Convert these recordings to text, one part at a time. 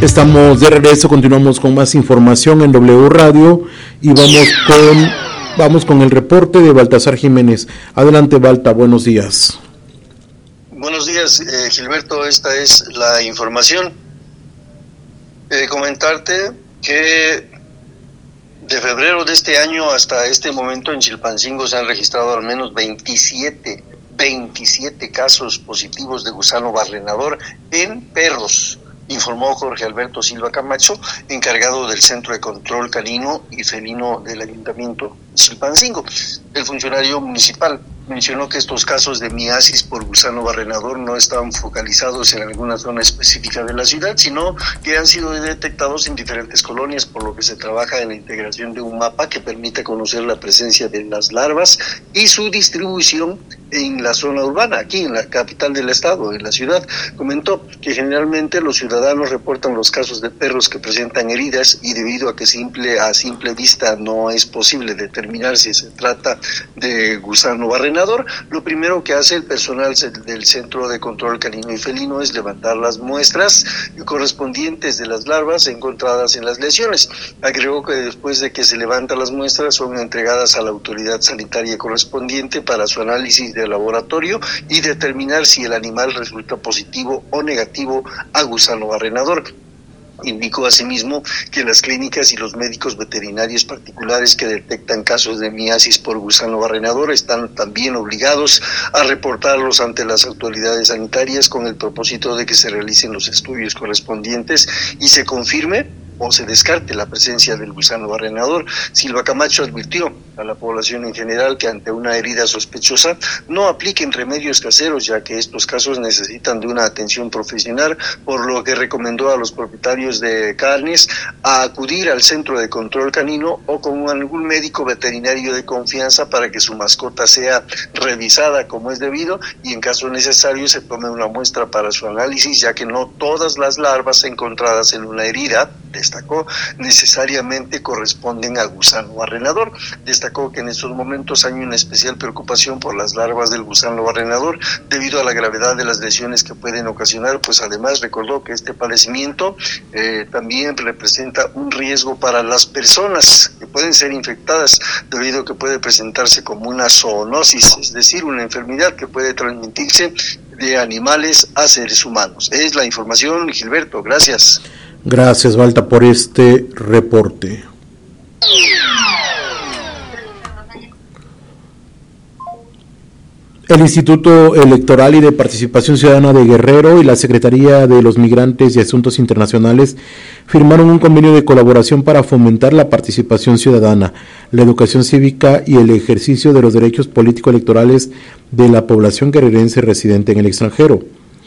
Estamos de regreso, continuamos con más información en W Radio y vamos con el reporte de Baltasar Jiménez. Adelante, Balta, buenos días. Buenos días, Gilberto, esta es la información. Comentarte que de febrero de este año hasta este momento en Chilpancingo se han registrado al menos 27 casos positivos de gusano barrenador en perros, informó Jorge Alberto Silva Camacho, encargado del Centro de Control Canino y Felino del Ayuntamiento de Chilpancingo. El funcionario municipal mencionó que estos casos de miasis por gusano barrenador no estaban focalizados en alguna zona específica de la ciudad, sino que han sido detectados en diferentes colonias, por lo que se trabaja en la integración de un mapa que permite conocer la presencia de las larvas y su distribución en la zona urbana, aquí en la capital del estado, en la ciudad. Comentó que generalmente los ciudadanos reportan los casos de perros que presentan heridas y debido a que a simple vista no es posible determinar si se trata de gusano barrenador, lo primero que hace el personal del Centro de Control Canino y Felino es levantar las muestras correspondientes de las larvas encontradas en las lesiones. Agregó que después de que se levantan las muestras son entregadas a la autoridad sanitaria correspondiente para su análisis de laboratorio y determinar si el animal resulta positivo o negativo a gusano barrenador. Indicó asimismo que las clínicas y los médicos veterinarios particulares que detectan casos de miasis por gusano barrenador están también obligados a reportarlos ante las autoridades sanitarias con el propósito de que se realicen los estudios correspondientes y se confirme o se descarte la presencia del gusano barrenador. Silva Camacho advirtió a la población en general que ante una herida sospechosa no apliquen remedios caseros, ya que estos casos necesitan de una atención profesional, por lo que recomendó a los propietarios de carnes a acudir al Centro de Control Canino o con algún médico veterinario de confianza para que su mascota sea revisada como es debido y en caso necesario se tome una muestra para su análisis, ya que no todas las larvas encontradas en una herida, destacó, necesariamente corresponden al gusano barrenador. Destacó que en estos momentos hay una especial preocupación por las larvas del gusano barrenador debido a la gravedad de las lesiones que pueden ocasionar, pues además recordó que este padecimiento también representa un riesgo para las personas que pueden ser infectadas debido a que puede presentarse como una zoonosis, es decir, una enfermedad que puede transmitirse de animales a seres humanos. Es la información, Gilberto, gracias. Gracias, Balta, por este reporte. El Instituto Electoral y de Participación Ciudadana de Guerrero y la Secretaría de los Migrantes y Asuntos Internacionales firmaron un convenio de colaboración para fomentar la participación ciudadana, la educación cívica y el ejercicio de los derechos político-electorales de la población guerrerense residente en el extranjero.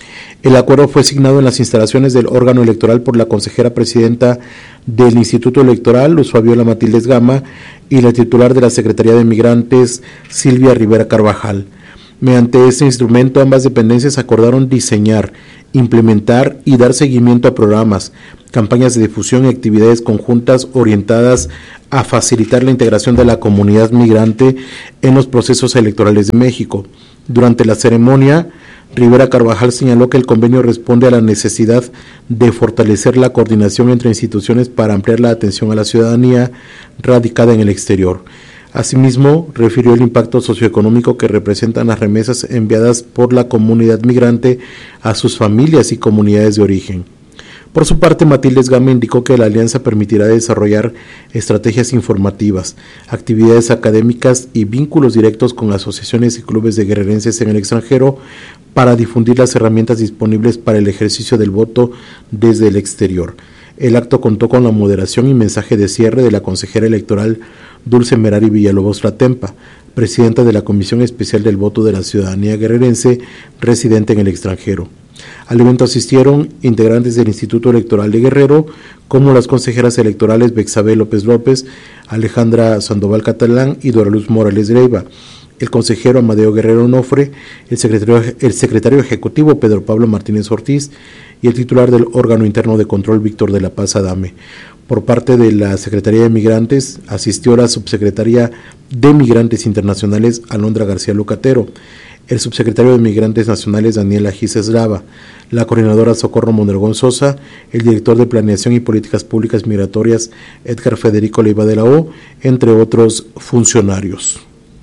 El acuerdo fue signado en las instalaciones del órgano electoral por la consejera presidenta del Instituto Electoral, Luz Fabiola Matildes Gama, y la titular de la Secretaría de Migrantes, Silvia Rivera Carvajal. Mediante este instrumento, ambas dependencias acordaron diseñar, implementar y dar seguimiento a programas, campañas de difusión y actividades conjuntas orientadas a facilitar la integración de la comunidad migrante en los procesos electorales de México. Durante la ceremonia, Rivera Carvajal señaló que el convenio responde a la necesidad de fortalecer la coordinación entre instituciones para ampliar la atención a la ciudadanía radicada en el exterior. Asimismo, refirió el impacto socioeconómico que representan las remesas enviadas por la comunidad migrante a sus familias y comunidades de origen. Por su parte, Matildes Gama indicó que la alianza permitirá desarrollar estrategias informativas, actividades académicas y vínculos directos con asociaciones y clubes de guerrerenses en el extranjero para difundir las herramientas disponibles para el ejercicio del voto desde el exterior. El acto contó con la moderación y mensaje de cierre de la consejera electoral Dulce Merari Villalobos Latempa, presidenta de la Comisión Especial del Voto de la Ciudadanía Guerrerense residente en el extranjero. Al evento asistieron integrantes del Instituto Electoral de Guerrero, como las consejeras electorales Bexabé López López, Alejandra Sandoval Catalán y Dora Luz Morales Leiva, el consejero Amadeo Guerrero Onofre, el secretario ejecutivo Pedro Pablo Martínez Ortiz y el titular del órgano interno de control Víctor de la Paz Adame. Por parte de la Secretaría de Migrantes asistió la subsecretaria de Migrantes Internacionales Alondra García Lucatero. el subsecretario de Migrantes Nacionales Daniela Gises Grava, la coordinadora Socorro Mondragón Sosa, el director de Planeación y Políticas Públicas Migratorias Edgar Federico Leiva de la O, entre otros funcionarios.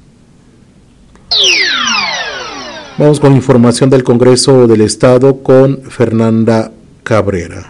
Vamos con información del Congreso del Estado con Fernanda Cabrera.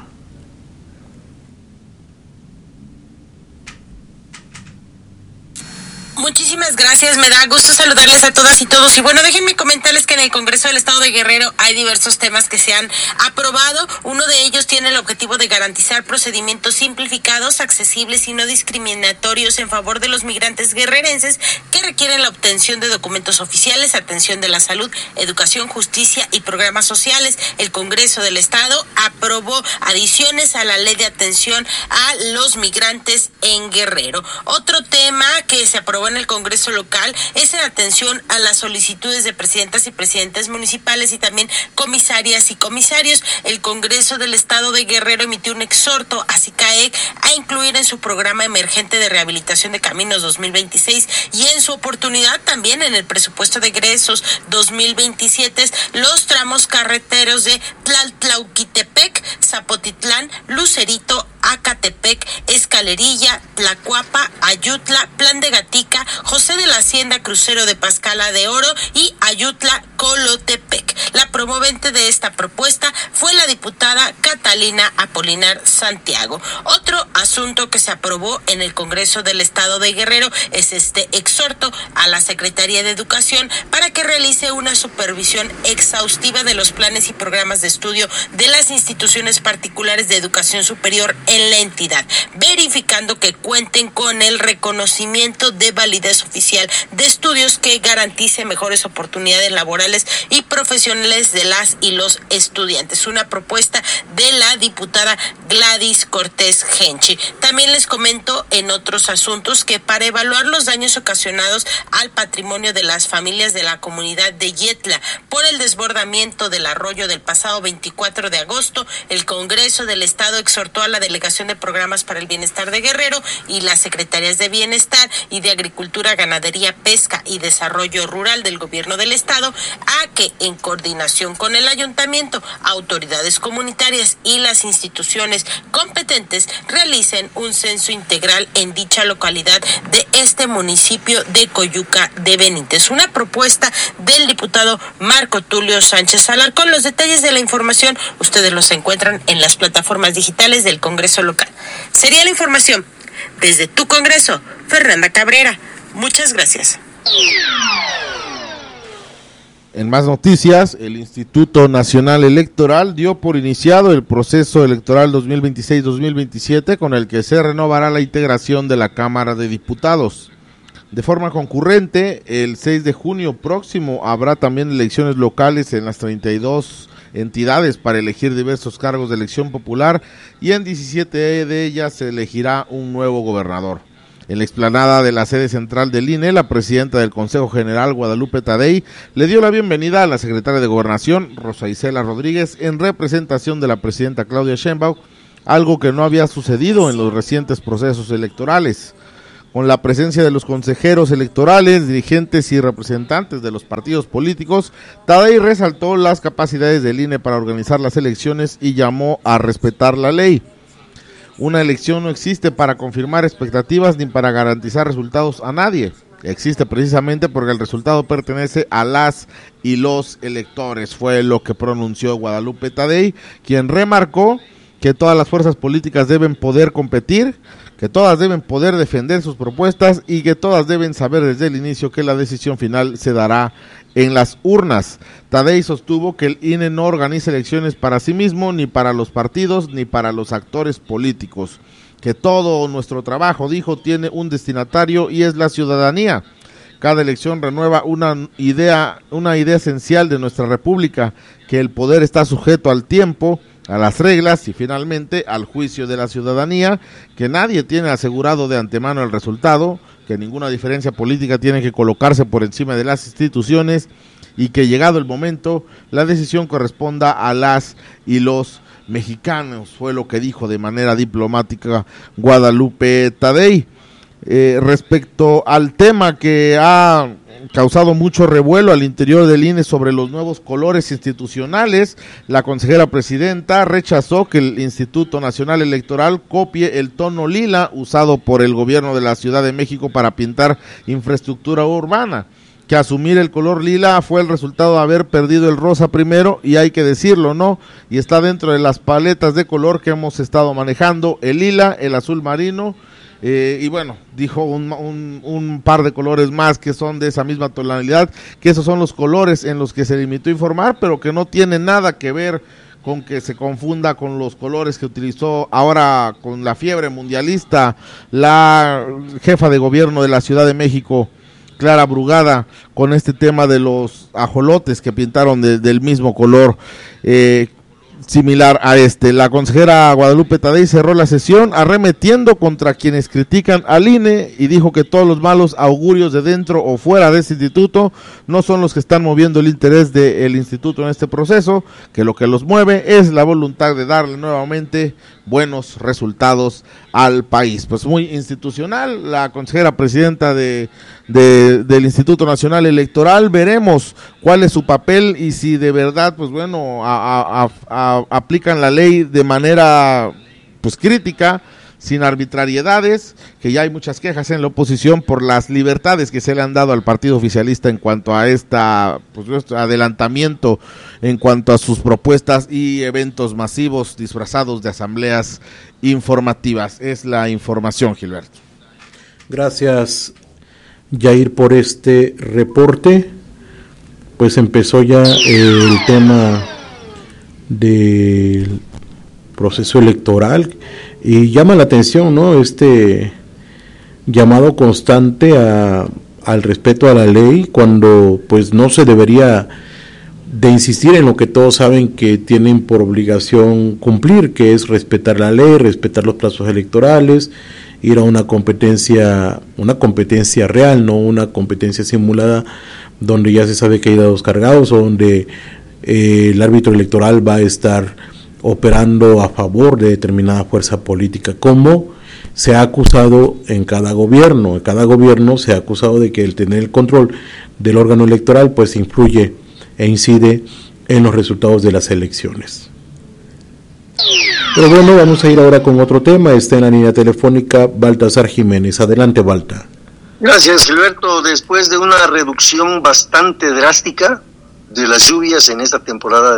Muchísimas gracias, me da gusto saludarles a todas y todos. Y bueno, déjenme comentarles que en el Congreso del Estado de Guerrero hay diversos temas que se han aprobado. Uno de ellos tiene el objetivo de garantizar procedimientos simplificados, accesibles y no discriminatorios en favor de los migrantes guerrerenses que requieren la obtención de documentos oficiales, atención de la salud, educación, justicia y programas sociales. El Congreso del Estado aprobó adiciones a la Ley de Atención a los Migrantes en Guerrero. Otro tema que se aprobó en el Congreso local es en atención a las solicitudes de presidentas y presidentes municipales y también comisarias y comisarios. El Congreso del Estado de Guerrero emitió un exhorto a SICAEC a incluir en su programa emergente de rehabilitación de caminos 2026 y en su oportunidad también en el presupuesto de egresos 2027 los tramos carreteros de Tlaltlauquitepec, Zapotitlán, Lucerito, Acatepec, Escalerilla, Tlacuapa, Ayutla, Plan de Gatica, José de la Hacienda, Crucero de Pascala de Oro y Ayutla, Colotepec. La promovente de esta propuesta fue la diputada Catalina Apolinar Santiago. Otro asunto que se aprobó en el Congreso del Estado de Guerrero es este exhorto a la Secretaría de Educación para que realice una supervisión exhaustiva de los planes y programas de estudio de las instituciones particulares de educación superior en la entidad, verificando que cuenten con el reconocimiento de validez oficial de estudios que garantice mejores oportunidades laborales y profesionales de las y los estudiantes. Una propuesta de la diputada Gladys Cortés Genchi. También les comento en otros asuntos que para evaluar los daños ocasionados al patrimonio de las familias de la comunidad de Yetla por el desbordamiento del arroyo del pasado 24 de agosto, el Congreso del Estado exhortó a la Delegación de Programas para el Bienestar de Guerrero y las Secretarías de Bienestar y de Agricultura, Ganadería, Pesca y Desarrollo Rural del Gobierno del Estado a que, en coordinación con el Ayuntamiento, autoridades comunitarias y las instituciones competentes, realicen un censo integral en dicha localidad de este municipio de Coyuca de Benítez. Una propuesta del diputado Marco Tulio Sánchez Alarcón. Los detalles de la información ustedes los encuentran en las plataformas digitales del Congreso local. Sería la información. Desde tu Congreso, Fernanda Cabrera. Muchas gracias. En más noticias, el Instituto Nacional Electoral dio por iniciado el proceso electoral 2026-2027 con el que se renovará la integración de la Cámara de Diputados. De forma concurrente, el 6 de junio próximo habrá también elecciones locales en las 32 entidades para elegir diversos cargos de elección popular y en 17 de ellas se elegirá un nuevo gobernador. En la explanada de la sede central del INE, la presidenta del Consejo General, Guadalupe Tadei, le dio la bienvenida a la secretaria de Gobernación, Rosa Isela Rodríguez, en representación de la presidenta Claudia Sheinbaum, algo que no había sucedido en los recientes procesos electorales. Con la presencia de los consejeros electorales, dirigentes y representantes de los partidos políticos, Tadei resaltó las capacidades del INE para organizar las elecciones y llamó a respetar la ley. Una elección no existe para confirmar expectativas ni para garantizar resultados a nadie. Existe precisamente porque el resultado pertenece a las y los electores, fue lo que pronunció Guadalupe Tadei, quien remarcó que todas las fuerzas políticas deben poder competir, que todas deben poder defender sus propuestas y que todas deben saber desde el inicio que la decisión final se dará en las urnas. Tadei sostuvo que el INE no organiza elecciones para sí mismo, ni para los partidos, ni para los actores políticos. Que todo nuestro trabajo, dijo, tiene un destinatario y es la ciudadanía. Cada elección renueva una idea esencial de nuestra república, que el poder está sujeto al tiempo, a las reglas y finalmente al juicio de la ciudadanía, que nadie tiene asegurado de antemano el resultado, que ninguna diferencia política tiene que colocarse por encima de las instituciones y que llegado el momento la decisión corresponda a las y los mexicanos, fue lo que dijo de manera diplomática Guadalupe Tadei. Respecto al tema que ha causado mucho revuelo al interior del INE sobre los nuevos colores institucionales. La consejera presidenta rechazó que el Instituto Nacional Electoral copie el tono lila usado por el gobierno de la Ciudad de México para pintar infraestructura urbana, que asumir el color lila fue el resultado de haber perdido el rosa primero, y hay que decirlo, ¿no? Y está dentro de las paletas de color que hemos estado manejando, el lila, el azul marino, y bueno, dijo un par de colores más que son de esa misma tonalidad, que esos son los colores en los que se limitó a informar, pero que no tiene nada que ver con que se confunda con los colores que utilizó ahora con la fiebre mundialista la jefa de gobierno de la Ciudad de México, Clara Brugada, con este tema de los ajolotes que pintaron del mismo color similar a este. La consejera Guadalupe Tadei cerró la sesión arremetiendo contra quienes critican al INE y dijo que todos los malos augurios de dentro o fuera de este instituto no son los que están moviendo el interés del instituto en este proceso, que lo que los mueve es la voluntad de darle nuevamente buenos resultados al país. Pues muy institucional la consejera presidenta del Instituto Nacional Electoral. Veremos cuál es su papel y si de verdad, pues bueno, aplican la ley de manera pues crítica, sin arbitrariedades, que ya hay muchas quejas en la oposición por las libertades que se le han dado al partido oficialista en cuanto a este adelantamiento en cuanto a sus propuestas y eventos masivos disfrazados de asambleas informativas. Es la información, Gilberto. Gracias, Yair, por este reporte. Pues empezó ya el tema del proceso electoral y llama la atención, ¿no?, este llamado constante al respeto a la ley, cuando pues no se debería de insistir en lo que todos saben que tienen por obligación cumplir, que es respetar la ley, respetar los plazos electorales, ir a una competencia real, no una competencia simulada donde ya se sabe que hay dados cargados o donde el árbitro electoral va a estar operando a favor de determinada fuerza política, como se ha acusado en cada gobierno. En cada gobierno se ha acusado de que el tener el control del órgano electoral pues influye e incide en los resultados de las elecciones. Pero bueno, vamos a ir ahora con otro tema. Está en la línea telefónica Baltasar Jiménez. Adelante, Balta. Gracias, Gilberto. Después de una reducción bastante drástica de las lluvias en esta temporada,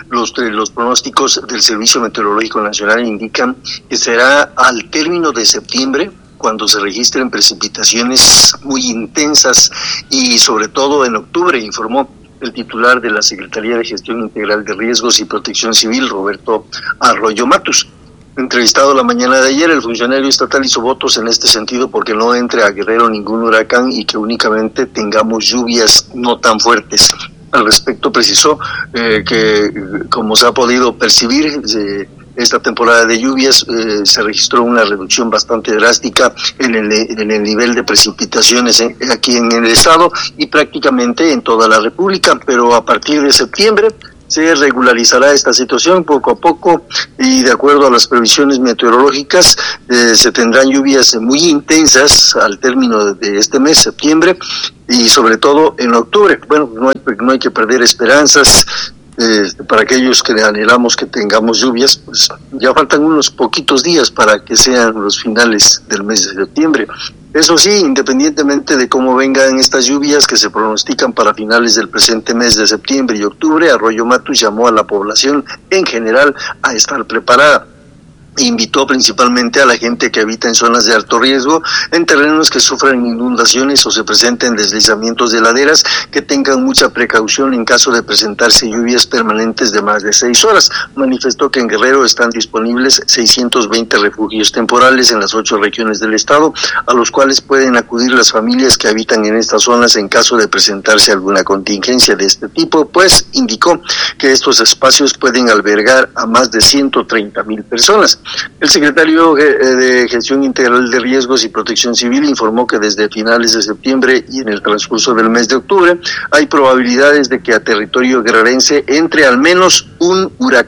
los pronósticos del Servicio Meteorológico Nacional indican que será al término de septiembre cuando se registren precipitaciones muy intensas, y sobre todo en octubre, informó el titular de la Secretaría de Gestión Integral de Riesgos y Protección Civil, Roberto Arroyo Matus. Entrevistado la mañana de ayer, el funcionario estatal hizo votos en este sentido porque no entre a Guerrero ningún huracán y que únicamente tengamos lluvias no tan fuertes. Al respecto precisó que, como se ha podido percibir, esta temporada de lluvias se registró una reducción bastante drástica en el nivel de precipitaciones aquí en el estado y prácticamente en toda la República, pero a partir de septiembre se regularizará esta situación poco a poco y de acuerdo a las previsiones meteorológicas se tendrán lluvias muy intensas al término de este mes, septiembre, y sobre todo en octubre. Bueno, no hay que perder esperanzas. Para aquellos que anhelamos que tengamos lluvias, pues ya faltan unos poquitos días para que sean los finales del mes de septiembre. Eso sí, independientemente de cómo vengan estas lluvias que se pronostican para finales del presente mes de septiembre y octubre, Arroyo Matus llamó a la población en general a estar preparada. Invitó principalmente a la gente que habita en zonas de alto riesgo, en terrenos que sufran inundaciones o se presenten deslizamientos de laderas, que tengan mucha precaución en caso de presentarse lluvias permanentes de más de 6 horas. Manifestó que en Guerrero están disponibles 620 refugios temporales en las 8 regiones del estado, a los cuales pueden acudir las familias que habitan en estas zonas en caso de presentarse alguna contingencia de este tipo, pues indicó que estos espacios pueden albergar a más de 130,000 personas. El secretario de Gestión Integral de Riesgos y Protección Civil informó que desde finales de septiembre y en el transcurso del mes de octubre hay probabilidades de que a territorio guerrerense entre al menos un huracán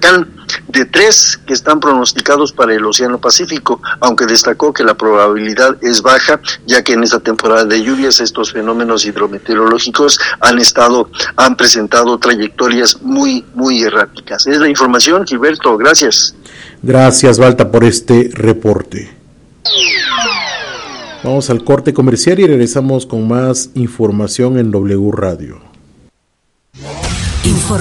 de 3 que están pronosticados para el Océano Pacífico, aunque destacó que la probabilidad es baja, ya que en esta temporada de lluvias estos fenómenos hidrometeorológicos han presentado trayectorias muy erráticas. Es la información, Gilberto, gracias. Gracias, Balta, por este reporte. Vamos al corte comercial y regresamos con más información en W Radio.